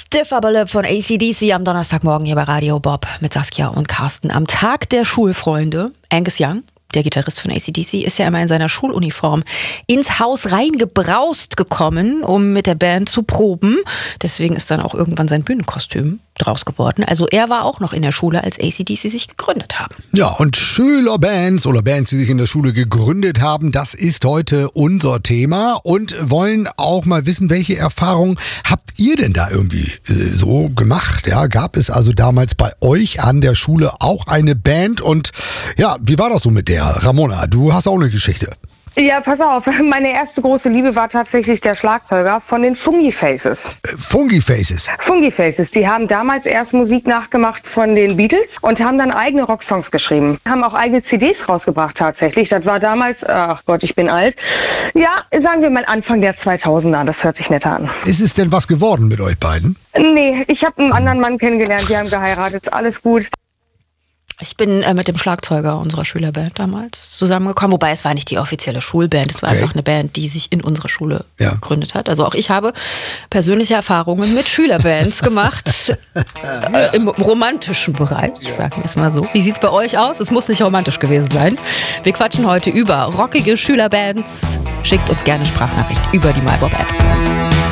Stiff Aber Lip von AC/DC am Donnerstagmorgen hier bei Radio Bob mit Saskia und Carsten. Am Tag der Schulfreunde, Angus Young, der Gitarrist von AC/DC, ist ja immer in seiner Schuluniform ins Haus reingebraust gekommen, um mit der Band zu proben. Deswegen ist dann auch irgendwann sein Bühnenkostüm draus geworden. Also er war auch noch in der Schule, als AC/DC sich gegründet haben. Ja, und Schülerbands oder Bands, die sich in der Schule gegründet haben, das ist heute unser Thema und wollen auch mal wissen, welche Erfahrungen habt ihr denn da irgendwie so gemacht? Ja, gab es also damals bei euch an der Schule auch eine Band und ja, wie war das so mit der? Ramona, du hast auch eine Geschichte. Ja, pass auf. Meine erste große Liebe war tatsächlich der Schlagzeuger von den Fungi Faces. Fungi Faces? Fungi Faces, die haben damals erst Musik nachgemacht von den Beatles und haben dann eigene Rocksongs geschrieben. Haben auch eigene CDs rausgebracht tatsächlich. Das war damals, ach Gott, ich bin alt. Ja, sagen wir mal Anfang der 2000er, das hört sich netter an. Ist es denn was geworden mit euch beiden? Nee, ich habe einen anderen Mann kennengelernt, wir haben geheiratet, alles gut. Ich bin mit dem Schlagzeuger unserer Schülerband damals zusammengekommen, wobei es war nicht die offizielle Schulband, es war einfach eine Band, die sich in unserer Schule gegründet hat. Also auch ich habe persönliche Erfahrungen mit Schülerbands gemacht, im romantischen Bereich, sagen wir es mal so. Wie sieht's bei euch aus? Es muss nicht romantisch gewesen sein. Wir quatschen heute über rockige Schülerbands. Schickt uns gerne Sprachnachricht über die MyBob-App.